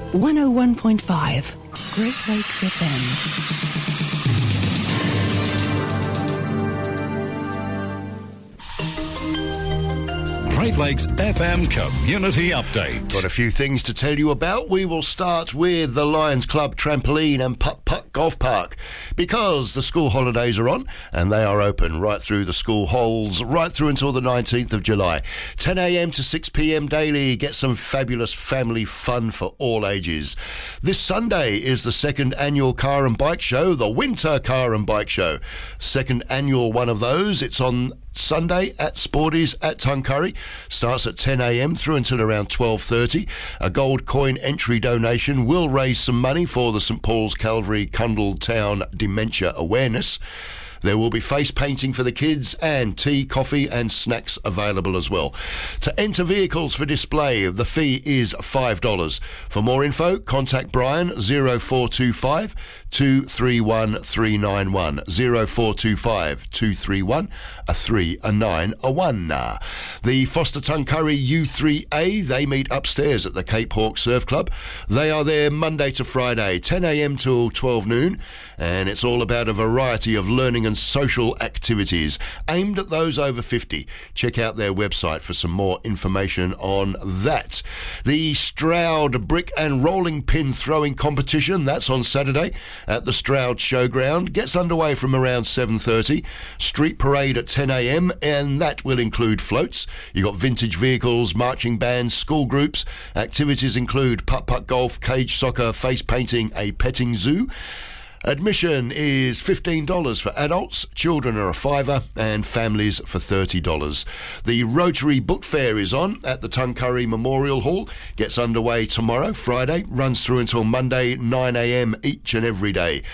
101.5 Great Lakes FM. Great Lakes FM Community Update. Got a few things to tell you about. We will start with the Lions Club Trampoline and Putt-Putt Golf Park because the school holidays are on and they are open right through the school holes, right through until the 19th of July. 10 a.m. to 6 p.m. daily. Get some fabulous family fun for all ages. This Sunday is the second annual Car and Bike Show, the Winter Car and Bike Show. Second annual one of those. It's on Sunday at Sporties at Tuncurry. Starts at 10 a.m. through until around 12:30. A gold coin entry donation will raise some money for the St Paul's Calvary Cundall Town Dementia Awareness. There will be face painting for the kids and tea, coffee and snacks available as well. To enter vehicles for display, the fee is $5. For more info, contact Brian 0425 231 391 0425 231 391. The Foster Tuncurry U3A, they meet upstairs at the Cape Hawk Surf Club. They are there Monday to Friday, 10 a.m. till 12 noon, and it's all about a variety of learning and social activities aimed at those over 50. Check out their website for some more information on that. The Stroud Brick and Rolling Pin Throwing Competition, that's on Saturday at the Stroud Showground. Gets underway from around 7:30. Street parade at 10 a.m. and that will include floats. You've got vintage vehicles, marching bands, school groups. Activities include putt-putt golf, cage soccer, face painting, a petting zoo. Admission is $15 for adults, children are a $5 and families for $30. The Rotary Book Fair is on at the Tuncurry Memorial Hall. Gets underway tomorrow, Friday, runs through until Monday, 9 a.m. each and every day.